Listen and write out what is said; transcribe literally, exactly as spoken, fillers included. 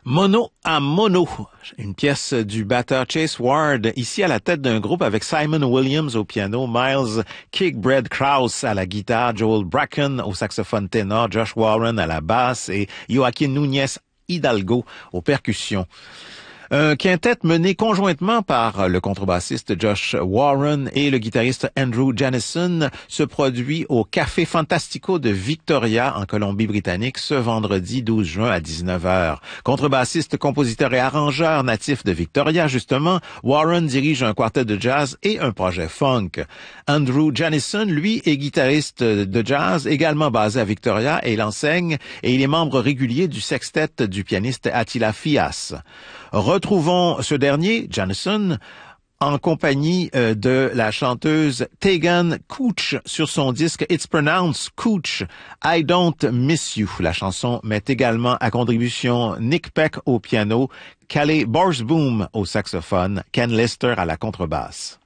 Mono à mono, une pièce du batteur Chase Ward, ici à la tête d'un groupe avec Simon Williams au piano, Miles Kickbread Krause à la guitare, Joel Bracken au saxophone ténor, Josh Warren à la basse et Joaquin Núñez Hidalgo aux percussions. Un quintet mené conjointement par le contrebassiste Josh Warren et le guitariste Andrew Jannison se produit au Café Fantastico de Victoria, en Colombie-Britannique, ce vendredi douze juin à dix-neuf heures. Contrebassiste, compositeur et arrangeur natif de Victoria, justement, Warren dirige un quartet de jazz et un projet funk. Andrew Jannison, lui, est guitariste de jazz, également basé à Victoria, et il enseigne, et il est membre régulier du sextet du pianiste Attila Fias. Retrouvons ce dernier, Jannison, en compagnie euh, de la chanteuse Tegan Couch sur son disque It's Pronounced Couch, I Don't Miss You. La chanson met également à contribution Nick Peck au piano, Calais Borsboom au saxophone, Ken Lister à la contrebasse.